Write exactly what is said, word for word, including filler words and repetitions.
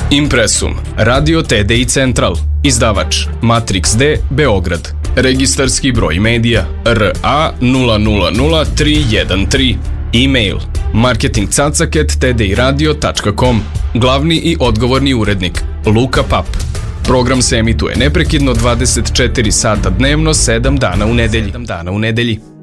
Impresum, Radio T D I Central, izdavač Matrix D, Beograd, registarski broj medija R A nula nula nula tri jedan tri, e-mail marketing cacak at t d i radio tačka com, glavni i odgovorni urednik Luka Pap. Program se emituje neprekidno dvadeset četiri sata dnevno, sedam dana u nedelji.